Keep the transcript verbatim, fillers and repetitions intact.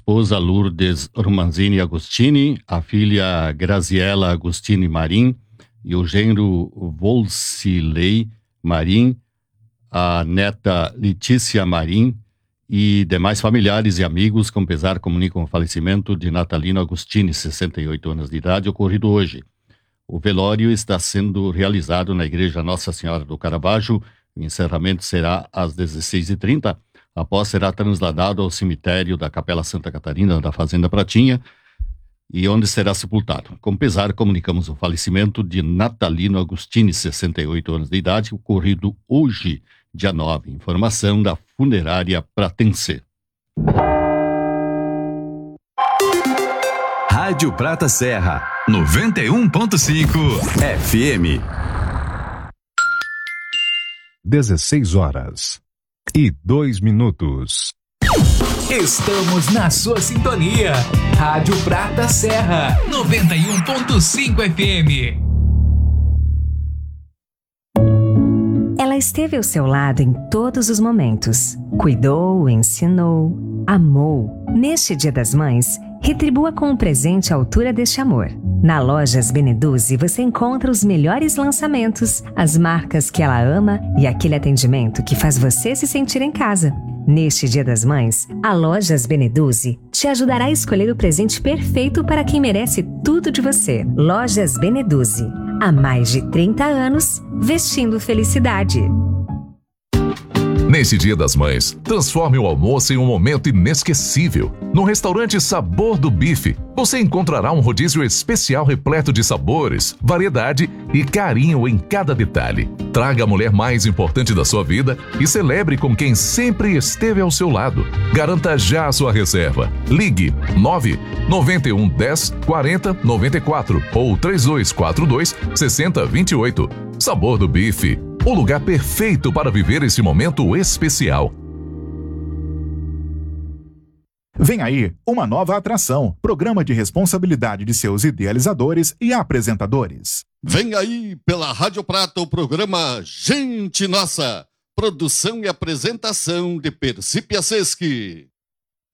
esposa Lourdes Romanzini Agostini, a filha Graziela Agostini Marim e o genro Volcilei Marim, a neta Letícia Marim e demais familiares e amigos. Com pesar, comunicam o falecimento de Natalino Agostini, sessenta e oito anos de idade, ocorrido hoje. O velório está sendo realizado na Igreja Nossa Senhora do Caravaggio. O encerramento será às dezesseis e trinta. Após, será trasladado ao cemitério da Capela Santa Catarina, da Fazenda Pratinha, e onde será sepultado. Com pesar, comunicamos o falecimento de Natalino Agostini, sessenta e oito anos de idade, ocorrido hoje, dia nove. Informação da Funerária Pratense. Rádio Prata Serra, noventa e um ponto cinco F M. dezesseis horas e dois minutos. Estamos na sua sintonia. Rádio Prata Serra, noventa e um ponto cinco F M. Ela esteve ao seu lado em todos os momentos. Cuidou, ensinou, amou. Neste Dia das Mães, retribua com um presente à altura deste amor. Na Lojas Beneduzzi você encontra os melhores lançamentos, as marcas que ela ama e aquele atendimento que faz você se sentir em casa. Neste Dia das Mães, a Lojas Beneduzzi te ajudará a escolher o presente perfeito para quem merece tudo de você. Lojas Beneduzzi, há mais de trinta anos, vestindo felicidade. Neste Dia das Mães, transforme o almoço em um momento inesquecível. No restaurante Sabor do Bife, você encontrará um rodízio especial repleto de sabores, variedade e carinho em cada detalhe. Traga a mulher mais importante da sua vida e celebre com quem sempre esteve ao seu lado. Garanta já a sua reserva. Ligue nove nove um um zero quatro zero nove quatro ou três dois quatro dois seis zero dois oito. Sabor do Bife, o lugar perfeito para viver esse momento especial. Vem aí uma nova atração, programa de responsabilidade de seus idealizadores e apresentadores. Vem aí pela Rádio Prata o programa Gente Nossa, produção e apresentação de Percy Piaseschi.